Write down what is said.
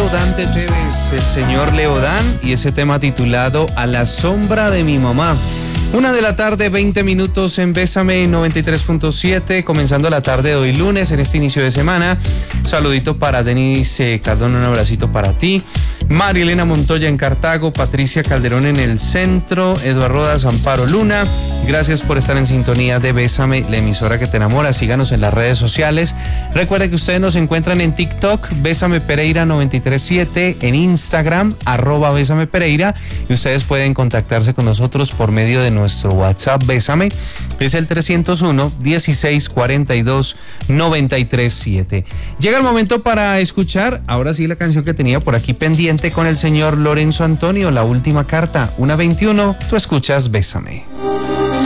Armando Dante Tevez, el señor Leodán, y ese tema titulado A la sombra de mi mamá. 1:00 p.m, 20 minutos en Bésame 93.7, comenzando la tarde de hoy lunes, en este inicio de semana. Un saludito para Denis Cardona, un abracito para ti. María Elena Montoya en Cartago, Patricia Calderón en el centro, Eduardo Rodas, Amparo Luna. Gracias por estar en sintonía de Bésame, la emisora que te enamora. Síganos en las redes sociales. Recuerda que ustedes nos encuentran en TikTok, Bésame Pereira 93.7, en Instagram, @Bésame Pereira, y ustedes pueden contactarse con nosotros por medio de nuestro WhatsApp Bésame, es el 301-1642-937. Llega el momento para escuchar, ahora sí, la canción que tenía por aquí pendiente con el señor Lorenzo Antonio, La Última Carta, 1:21, tú escuchas Bésame.